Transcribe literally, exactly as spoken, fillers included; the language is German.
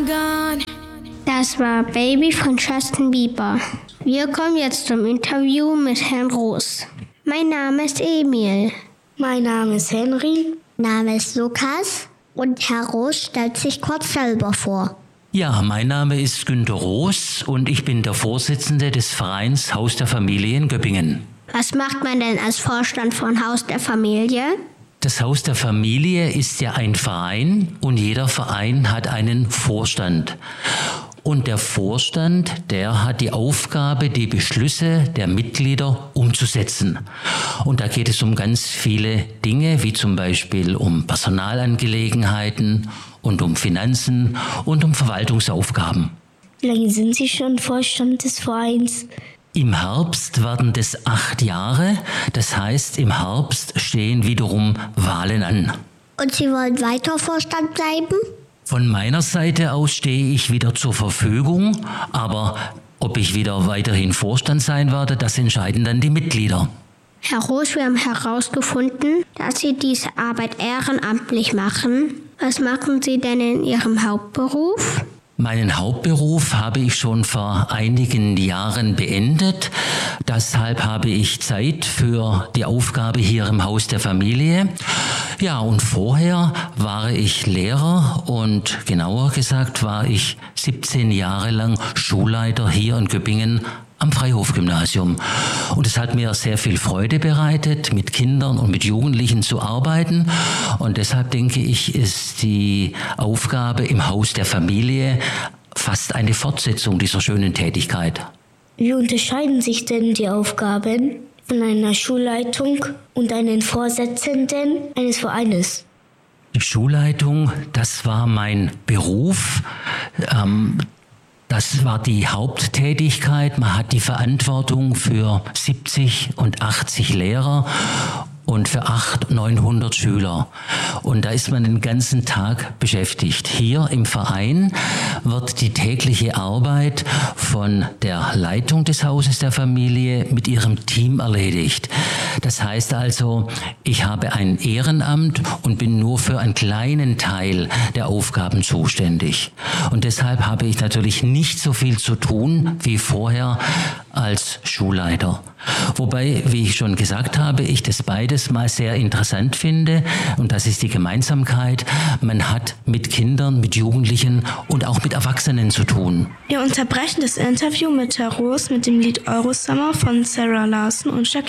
Das war Baby von Justin Bieber. Wir kommen jetzt zum Interview mit Herrn Roos. Mein Name ist Emil. Mein Name ist Henry. Name ist Lukas. Und Herr Roos stellt sich kurz selber vor. Ja, mein Name ist Günter Roos und ich bin der Vorsitzende des Vereins Haus der Familie in Göppingen. Was macht man denn als Vorstand von Haus der Familie? Das Haus der Familie ist ja ein Verein und jeder Verein hat einen Vorstand. Und der Vorstand, der hat die Aufgabe, die Beschlüsse der Mitglieder umzusetzen. Und da geht es um ganz viele Dinge, wie zum Beispiel um Personalangelegenheiten und um Finanzen und um Verwaltungsaufgaben. Wie lange sind Sie schon Vorstand des Vereins? Im Herbst werden das acht Jahre, das heißt, im Herbst stehen wiederum Wahlen an. Und Sie wollen weiter Vorstand bleiben? Von meiner Seite aus stehe ich wieder zur Verfügung, aber ob ich wieder weiterhin Vorstand sein werde, das entscheiden dann die Mitglieder. Herr Roos, wir haben herausgefunden, dass Sie diese Arbeit ehrenamtlich machen. Was machen Sie denn in Ihrem Hauptberuf? Meinen Hauptberuf habe ich schon vor einigen Jahren beendet. Deshalb habe ich Zeit für die Aufgabe hier im Haus der Familie. Ja, und vorher war ich Lehrer und genauer gesagt war ich siebzehn Jahre lang Schulleiter hier in Göppingen am Freihof-Gymnasium. Und es hat mir sehr viel Freude bereitet, mit Kindern und mit Jugendlichen zu arbeiten. Und deshalb denke ich, ist die Aufgabe im Haus der Familie fast eine Fortsetzung dieser schönen Tätigkeit. Wie unterscheiden sich denn die Aufgaben von einer Schulleitung und einem Vorsitzenden eines Vereines? Die Schulleitung, das war mein Beruf. Ähm, Das war die Haupttätigkeit. Man hat die Verantwortung für siebzig und achtzig Lehrer und für achthundert, neunhundert Schüler. Und da ist man den ganzen Tag beschäftigt. Hier im Verein wird die tägliche Arbeit von der Leitung des Hauses der Familie mit ihrem Team erledigt. Das heißt also, ich habe ein Ehrenamt und bin nur für einen kleinen Teil der Aufgaben zuständig. Und deshalb habe ich natürlich nicht so viel zu tun wie vorher als Schulleiter. Wobei, wie ich schon gesagt habe, ich das beides mal sehr interessant finde. Und das ist die Gemeinsamkeit. Man hat mit Kindern, mit Jugendlichen und auch mit Erwachsenen zu tun. Wir unterbrechen das Interview mit Herr Roos mit dem Lied Eurosummer von Sarah Larson und Shakira.